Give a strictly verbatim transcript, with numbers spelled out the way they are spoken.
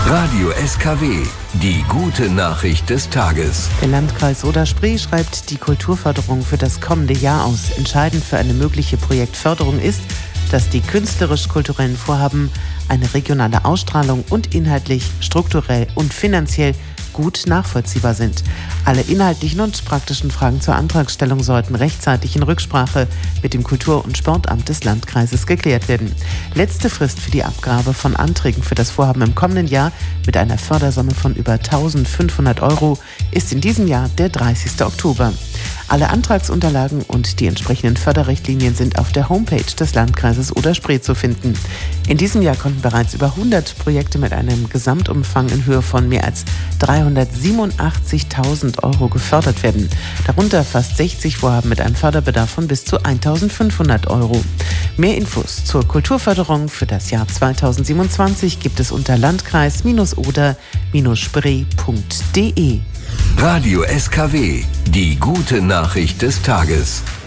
Radio S K W, die gute Nachricht des Tages. Der Landkreis Oder-Spree schreibt die Kulturförderung für das kommende Jahr aus. Entscheidend für eine mögliche Projektförderung ist, dass die künstlerisch-kulturellen Vorhaben eine regionale Ausstrahlung und inhaltlich, strukturell und finanziell gut nachvollziehbar sind. Alle inhaltlichen und praktischen Fragen zur Antragstellung sollten rechtzeitig in Rücksprache mit dem Kultur- und Sportamt des Landkreises geklärt werden. Letzte Frist für die Abgabe von Anträgen für das Vorhaben im kommenden Jahr mit einer Fördersumme von über eintausendfünfhundert Euro ist in diesem Jahr der dreißigste Oktober. Alle Antragsunterlagen und die entsprechenden Förderrichtlinien sind auf der Homepage des Landkreises Oder-Spree zu finden. In diesem Jahr konnten bereits über hundert Projekte mit einem Gesamtumfang in Höhe von mehr als dreihundertsiebenundachtzigtausend Euro gefördert werden. Darunter fast sechzig Vorhaben mit einem Förderbedarf von bis zu eintausendfünfhundert Euro. Mehr Infos zur Kulturförderung für das Jahr zweitausendsiebenundzwanzig gibt es unter landkreis oder spree punkt de. Radio S K W, die gute Nachricht des Tages.